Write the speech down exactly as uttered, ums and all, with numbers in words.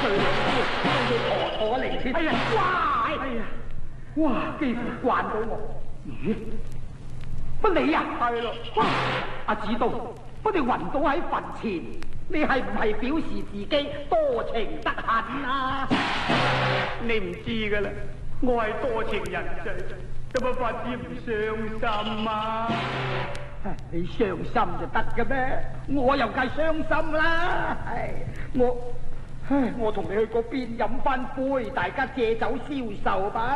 佢兩招都要妥妥嚟先。哎呀，哇！哎呀，哇！幾乎慣到我。咦？乜你啊？係咯。哇！阿子東，乜你暈倒喺墳前？你係唔係表示自己多情得很啊？ 你唔知噶啦，我係多情人仔，有乜法子唔傷心啊？ 你傷心就得嘅咩？我又梗係傷心啦！唉，我唉，我同你去嗰邊飲翻杯，大家借酒消愁吧。